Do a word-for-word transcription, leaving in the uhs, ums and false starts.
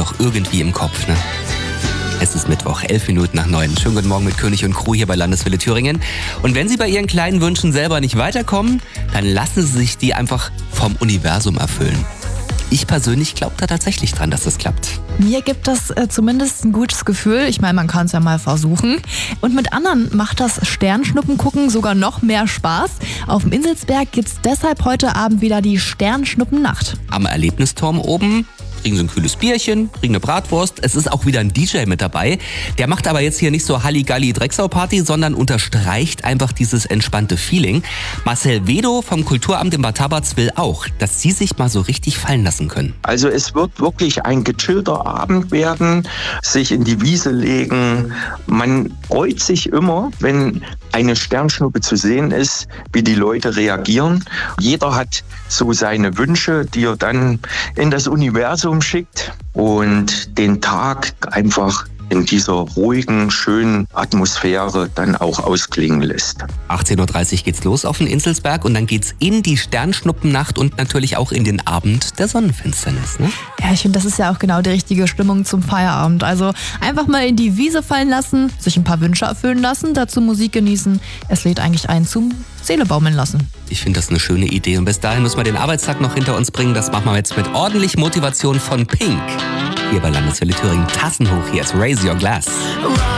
doch irgendwie im Kopf, ne? Es ist Mittwoch, elf Minuten nach neun. Schönen guten Morgen mit König und Crew hier bei Landeswelle Thüringen. Und wenn Sie bei Ihren kleinen Wünschen selber nicht weiterkommen, dann lassen Sie sich die einfach vom Universum erfüllen. Ich persönlich glaube da tatsächlich dran, dass das klappt. Mir gibt das äh, zumindest ein gutes Gefühl. Ich meine, man kann es ja mal versuchen. Und mit anderen macht das Sternschnuppen gucken sogar noch mehr Spaß. Auf dem Inselsberg gibt's deshalb heute Abend wieder die Sternschnuppennacht. Am Erlebnisturm oben kriegen Sie ein kühles Bierchen, kriegen eine Bratwurst. Es ist auch wieder ein D J mit dabei. Der macht aber jetzt hier nicht so Halligalli-Drecksau-Party, sondern unterstreicht einfach dieses entspannte Feeling. Marcel Wedo vom Kulturamt in Bad Tabatz will auch, dass Sie sich mal so richtig fallen lassen können. Also es wird wirklich ein gechillter Abend werden, sich in die Wiese legen. Man freut sich immer, wenn eine Sternschnuppe zu sehen ist, wie die Leute reagieren. Jeder hat so seine Wünsche, die er dann in das Universum schickt und den Tag einfach in dieser ruhigen, schönen Atmosphäre dann auch ausklingen lässt. achtzehn Uhr dreißig geht's los auf den Inselsberg und dann geht's in die Sternschnuppennacht und natürlich auch in den Abend der Sonnenfinsternis, ne? Ja, ich finde, das ist ja auch genau die richtige Stimmung zum Feierabend. Also einfach mal in die Wiese fallen lassen, sich ein paar Wünsche erfüllen lassen, dazu Musik genießen. Es lädt eigentlich ein zum Seele baumeln lassen. Ich finde das eine schöne Idee und bis dahin müssen wir den Arbeitstag noch hinter uns bringen. Das machen wir jetzt mit ordentlich Motivation von Pink. Hier bei Landeswelle Thüringen. Tassen hoch, hier ist Raise Your Glass.